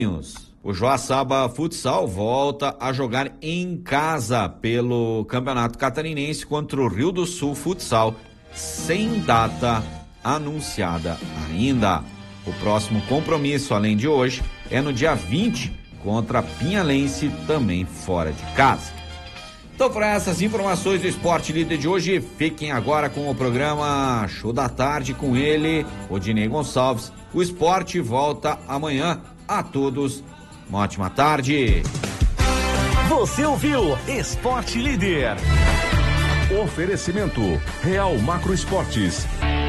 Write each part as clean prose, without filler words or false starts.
O Joaçaba Futsal volta a jogar em casa pelo Campeonato Catarinense contra o Rio do Sul Futsal, sem data anunciada ainda. O próximo compromisso, além de hoje, é no dia 20 contra Pinhalense, também fora de casa. Então, para essas informações do Esporte Líder de hoje, fiquem agora com o programa Show da Tarde com ele, Odinei Gonçalves. O esporte volta amanhã. A todos, uma ótima tarde. Você ouviu Esporte Líder. Oferecimento Real Macro Esportes.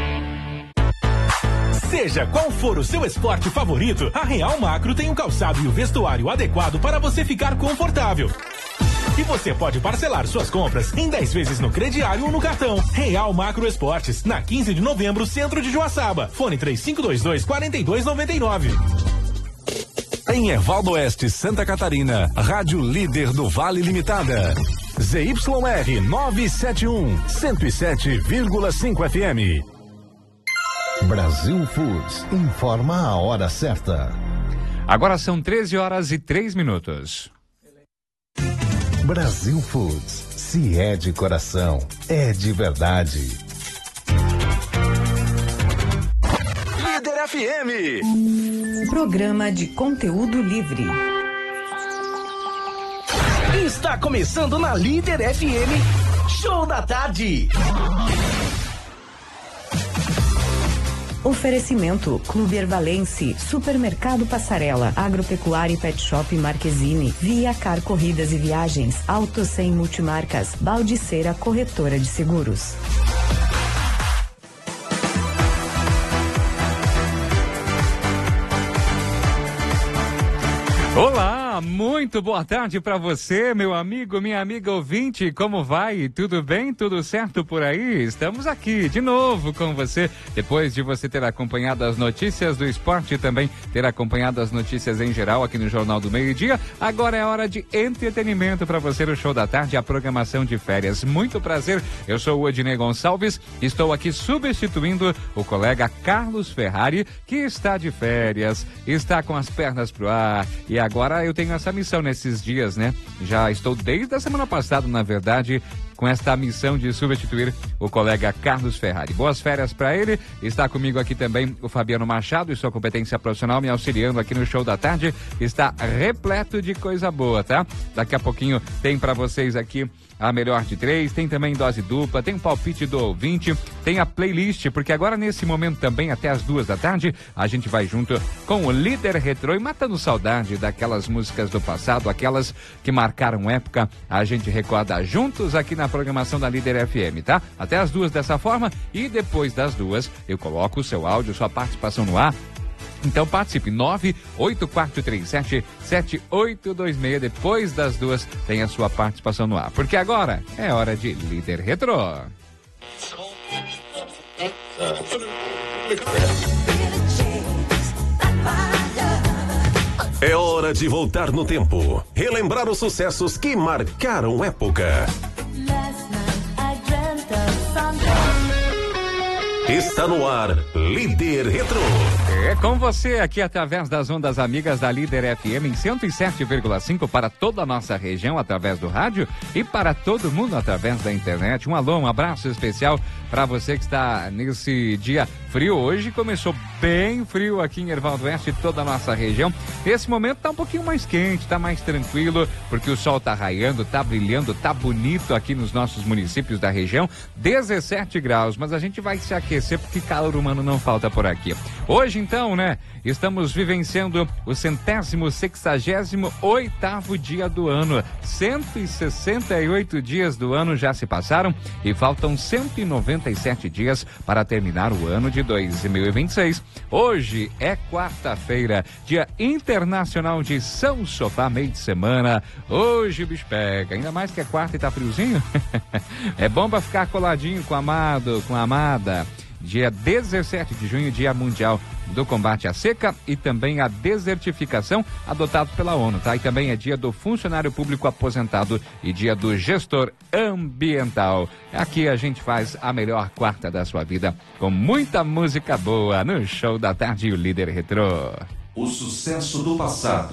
Seja qual for o seu esporte favorito, a Real Macro tem o calçado e o vestuário adequado para você ficar confortável. E você pode parcelar suas compras em 10 vezes no crediário ou no cartão. Real Macro Esportes, na 15 de novembro, centro de Joaçaba. Fone 3522-4299. Em Evaldo Oeste, Santa Catarina, Rádio Líder do Vale Limitada. ZYR 971, 107,5 FM. Brasil Foods informa a hora certa. Agora são 13h03. Brasil Foods, se é de coração, é de verdade. Líder FM. Programa de conteúdo livre. Está começando na Líder FM, Show da Tarde. Oferecimento Clube Ervalense, Supermercado Passarela, Agropecuária e Pet Shop Marquezine, Via Car Corridas e Viagens, Auto Sem Multimarcas, Baldiceira Corretora de Seguros. Olá, muito boa tarde para você, meu amigo, minha amiga ouvinte, como vai? Tudo bem? Tudo certo por aí? Estamos aqui de novo com você, depois de você ter acompanhado as notícias do esporte e também ter acompanhado as notícias em geral aqui no Jornal do Meio-Dia. Agora é hora de entretenimento para você no Show da Tarde, a programação de férias. Muito prazer, eu sou o Odinei Gonçalves, estou aqui substituindo o colega Carlos Ferrari, que está de férias, está com as pernas pro ar e agora eu tenho essa missão nesses dias, né? Já estou desde a semana passada, na verdade, com esta missão de substituir o colega Carlos Ferrari. Boas férias para ele. Está comigo aqui também o Fabiano Machado e sua competência profissional me auxiliando aqui no Show da Tarde. Está repleto de coisa boa, tá? Daqui a pouquinho tem para vocês aqui a melhor de 3, tem também dose dupla, tem um palpite do ouvinte, tem a playlist, porque agora nesse momento também até as 2 da tarde a gente vai junto com o Líder Retrô e matando saudade daquelas músicas do passado, aquelas que marcaram época, a gente recorda juntos aqui na programação da Líder FM, tá? Até as 2 dessa forma e depois das 2 eu coloco o seu áudio, sua participação no ar. Então participe, 98437-7826, depois das 2 tem a sua participação no ar, porque agora é hora de Líder Retrô. É hora de voltar no tempo, relembrar os sucessos que marcaram época. Está no ar, Líder Retrô. É com você aqui através das ondas amigas da Líder FM em 107,5 para toda a nossa região através do rádio e para todo mundo através da internet. Um alô, um abraço especial para você que está nesse dia frio. Hoje começou bem frio aqui em Ervaldo Oeste e toda a nossa região. Nesse momento tá um pouquinho mais quente, tá mais tranquilo, porque o sol tá raiando, tá brilhando, tá bonito aqui nos nossos municípios da região. 17 graus, mas a gente vai se aquecer porque calor humano não falta por aqui. Hoje então, né, estamos vivenciando o 168º dia do ano. 168 dias do ano já se passaram e faltam 197 dias para terminar o ano de 2026. Hoje é quarta-feira, Dia Internacional de São Sofá, meio de semana. Hoje o bicho pega, ainda mais que é quarta e tá friozinho. É bom pra ficar coladinho com o amado, com a amada. Dia 17 de junho, Dia Mundial do Combate à Seca e também à Desertificação, adotado pela ONU, tá? E também é Dia do Funcionário Público Aposentado e Dia do Gestor Ambiental. Aqui a gente faz a melhor quarta da sua vida com muita música boa no Show da Tarde e o Líder Retrô. o sucesso do passado.